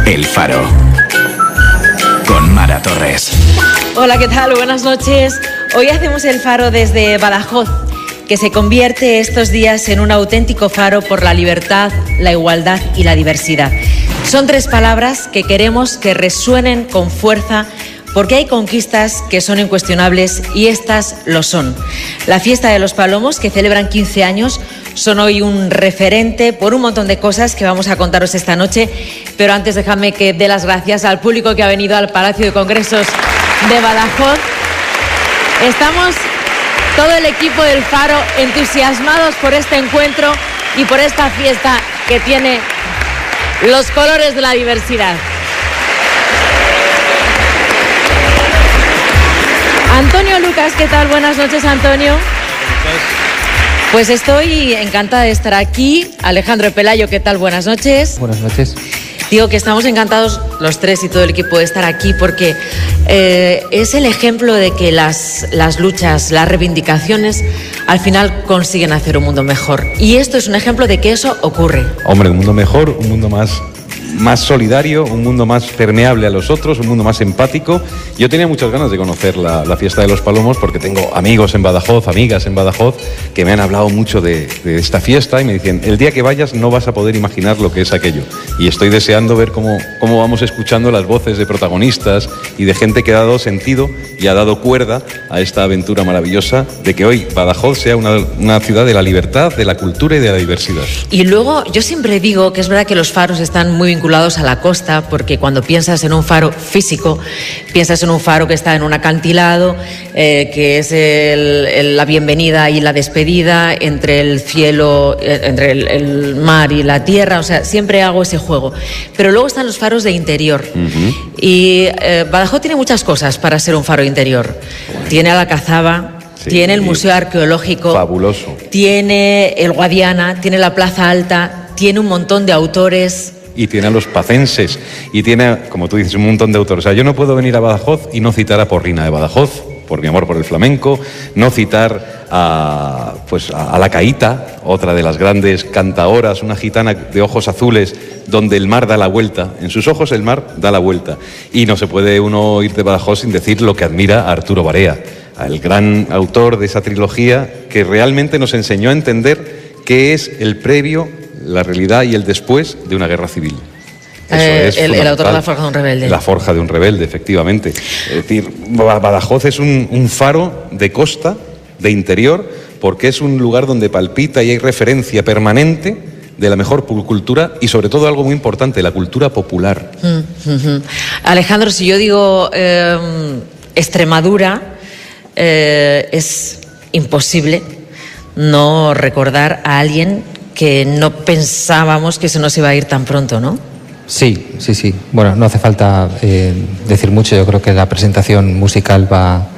El Faro, con Mara Torres. Hola, ¿qué tal? Buenas noches. Hoy hacemos El Faro desde Badajoz, que se convierte estos días en un auténtico faro por la libertad, la igualdad y la diversidad. Son tres palabras que queremos que resuenen con fuerza, porque hay conquistas que son incuestionables y estas lo son. La fiesta de los Palomos, que celebran 15 años, son hoy un referente por un montón de cosas que vamos a contaros esta noche. Pero antes déjame que dé las gracias al público que ha venido al Palacio de Congresos de Badajoz. Estamos todo el equipo del Faro entusiasmados por este encuentro y por esta fiesta que tiene los colores de la diversidad. Antonio Lucas, ¿qué tal? Buenas noches, Antonio. Pues estoy encantada de estar aquí. Alejandro Pelayo, ¿qué tal? Buenas noches. Buenas noches. Digo que estamos encantados los tres y todo el equipo de estar aquí porque es el ejemplo de que las luchas, las reivindicaciones, al final consiguen hacer un mundo mejor. Y esto es un ejemplo de que eso ocurre. Hombre, un mundo mejor, un mundo más solidario, un mundo más permeable a los otros, un mundo más empático. Yo tenía muchas ganas de conocer la fiesta de los Palomos porque tengo amigos en Badajoz, amigas en Badajoz, que me han hablado mucho de esta fiesta y me dicen, el día que vayas no vas a poder imaginar lo que es aquello. Y estoy deseando ver cómo vamos escuchando las voces de protagonistas y de gente que ha dado sentido y ha dado cuerda a esta aventura maravillosa de que hoy Badajoz sea una ciudad de la libertad, de la cultura y de la diversidad. Y luego, yo siempre digo que es verdad que los faros están muy vinculados a la costa, porque cuando piensas en un faro físico, piensas en un faro que está en un acantilado, que es la bienvenida y la despedida entre el cielo, entre el mar y la tierra. O sea, siempre hago ese juego. Pero luego están los faros de interior. Y Badajoz tiene muchas cosas para ser un faro interior. Tiene a la Cazaba, sí, tiene el Museo Arqueológico, fabuloso, tiene el Guadiana, tiene la Plaza Alta, tiene un montón de autores. Y tiene a los pacenses, y tiene, como tú dices, un montón de autores. O sea, yo no puedo venir a Badajoz y no citar a Porrina de Badajoz, por mi amor por el flamenco, no citar a la Caíta, otra de las grandes cantaoras, una gitana de ojos azules, donde el mar da la vuelta. En sus ojos el mar da la vuelta. Y no se puede uno ir de Badajoz sin decir lo que admira a Arturo Barea, el gran autor de esa trilogía que realmente nos enseñó a entender qué es el previo, la realidad y el después de una guerra civil. Eso el autor de La Forja de un Rebelde. La Forja de un Rebelde, efectivamente. Es decir, Badajoz es un faro de costa, de interior, porque es un lugar donde palpita y hay referencia permanente de la mejor cultura y sobre todo algo muy importante, la cultura popular. Alejandro, si yo digo Extremadura, es imposible no recordar a alguien que no pensábamos que se nos iba a ir tan pronto, ¿no? Sí. Bueno, no hace falta decir mucho. Yo creo que la presentación musical va